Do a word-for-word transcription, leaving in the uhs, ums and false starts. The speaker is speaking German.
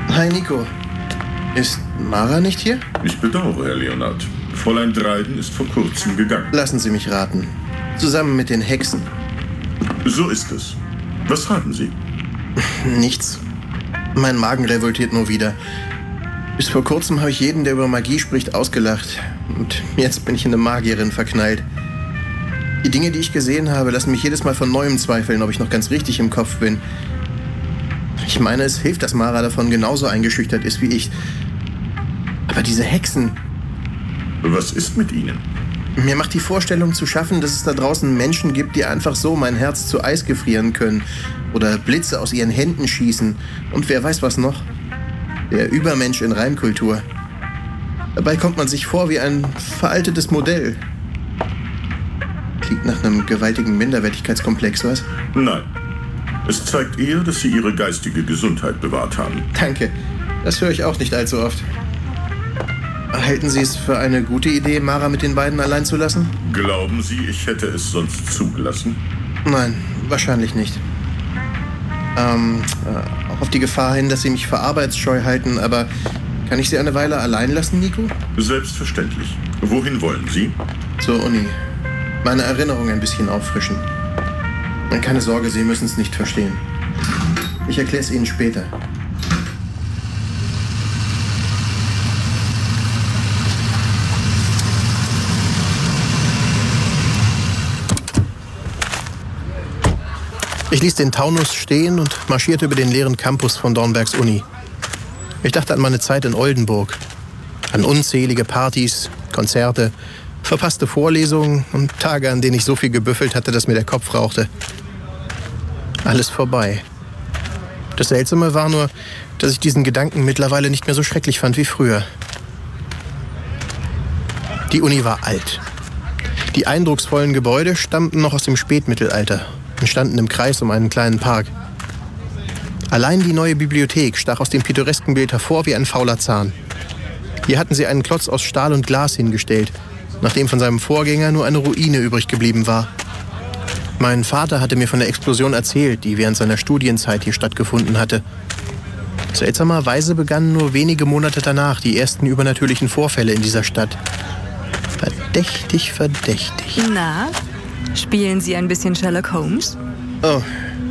Hi, Nico. Ist Mara nicht hier? Ich bedauere, Herr Leonard. Fräulein Dryden ist vor kurzem gegangen. Lassen Sie mich raten. Zusammen mit den Hexen. So ist es. Was haben Sie? Nichts. Mein Magen revoltiert nur wieder. Bis vor kurzem habe ich jeden, der über Magie spricht, ausgelacht. Und jetzt bin ich in eine Magierin verknallt. Die Dinge, die ich gesehen habe, lassen mich jedes Mal von Neuem zweifeln, ob ich noch ganz richtig im Kopf bin. Ich meine, es hilft, dass Mara davon genauso eingeschüchtert ist wie ich. Aber diese Hexen... Was ist mit ihnen? Mir macht die Vorstellung zu schaffen, dass es da draußen Menschen gibt, die einfach so mein Herz zu Eis gefrieren können. Oder Blitze aus ihren Händen schießen. Und wer weiß was noch. Der Übermensch in Reimkultur. Dabei kommt man sich vor wie ein veraltetes Modell. Klingt nach einem gewaltigen Minderwertigkeitskomplex, was? Nein. Es zeigt eher, dass Sie Ihre geistige Gesundheit bewahrt haben. Danke. Das höre ich auch nicht allzu oft. Halten Sie es für eine gute Idee, Mara mit den beiden allein zu lassen? Glauben Sie, ich hätte es sonst zugelassen? Nein, wahrscheinlich nicht. Ähm, äh, auch auf die Gefahr hin, dass Sie mich für arbeitsscheu halten, aber kann ich Sie eine Weile allein lassen, Nico? Selbstverständlich. Wohin wollen Sie? Zur Uni. Meine Erinnerung ein bisschen auffrischen. Keine Sorge, Sie müssen es nicht verstehen. Ich erkläre es Ihnen später. Ich ließ den Taunus stehen und marschierte über den leeren Campus von Dornbergs Uni. Ich dachte an meine Zeit in Oldenburg, an unzählige Partys, Konzerte, verpasste Vorlesungen und Tage, an denen ich so viel gebüffelt hatte, dass mir der Kopf rauchte. Alles vorbei. Das Seltsame war nur, dass ich diesen Gedanken mittlerweile nicht mehr so schrecklich fand wie früher. Die Uni war alt. Die eindrucksvollen Gebäude stammten noch aus dem Spätmittelalter und standen im Kreis um einen kleinen Park. Allein die neue Bibliothek stach aus dem pittoresken Bild hervor wie ein fauler Zahn. Hier hatten sie einen Klotz aus Stahl und Glas hingestellt, nachdem von seinem Vorgänger nur eine Ruine übrig geblieben war. Mein Vater hatte mir von der Explosion erzählt, die während seiner Studienzeit hier stattgefunden hatte. Seltsamerweise begannen nur wenige Monate danach die ersten übernatürlichen Vorfälle in dieser Stadt. Verdächtig, verdächtig. Na, spielen Sie ein bisschen Sherlock Holmes? Oh,